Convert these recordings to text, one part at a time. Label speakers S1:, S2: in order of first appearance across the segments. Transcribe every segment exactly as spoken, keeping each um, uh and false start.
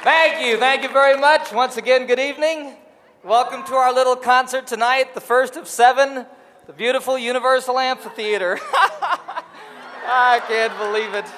S1: Thank you. Thank you very much. Once again, good evening. Welcome to our little concert tonight, the first of seven, the beautiful Universal Amphitheater. I can't believe it.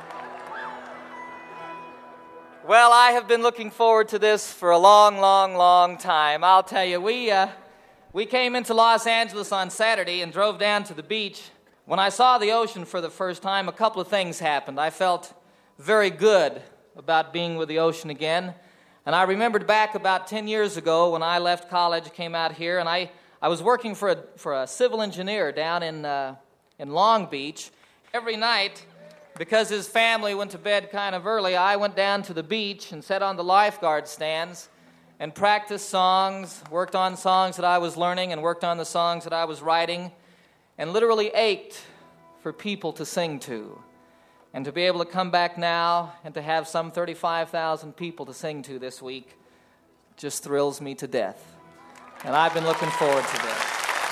S1: Well, I have been looking forward to this for a long, long, long time. I'll tell you, we uh, we came into Los Angeles on Saturday and drove down to the beach. When I saw the ocean for the first time, a couple of things happened. I felt very good about being with the ocean again. And I remembered back about ten years ago when I left college, came out here, and I, I was working for a, for a civil engineer down in, uh, in Long Beach. Every night, because his family went to bed kind of early, I went down to the beach and sat on the lifeguard stands and practiced songs, worked on songs that I was learning and worked on the songs that I was writing, and literally ached for people to sing to. And to be able to come back now and to have some thirty-five thousand people to sing to this week just thrills me to death. And I've been looking forward to this.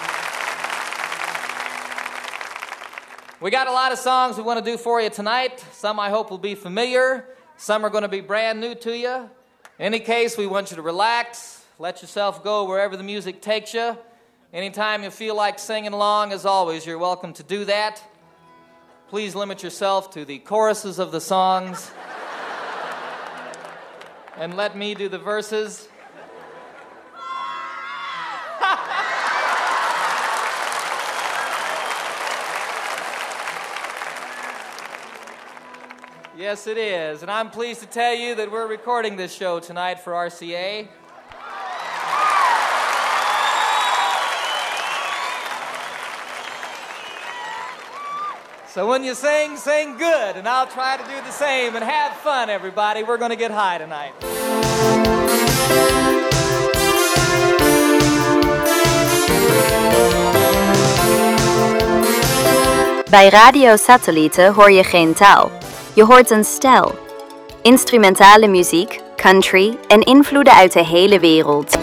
S1: We got a lot of songs we want to do for you tonight. Some I hope will be familiar. Some are going to be brand new to you. In any case, we want you to relax, let yourself go wherever the music takes you. Anytime you feel like singing along, as always, you're welcome to do that. Please limit yourself to the choruses of the songs. And let me do the verses. Yes, it is. And I'm pleased to tell you that we're recording this show tonight for R C A. So when you sing, sing good, and I'll try to do the same. And have fun, everybody. We're going to get high tonight.
S2: Bij Radio Satellieten hoor je geen taal. Je hoort een stijl. Instrumentale muziek, country en invloeden uit de hele wereld.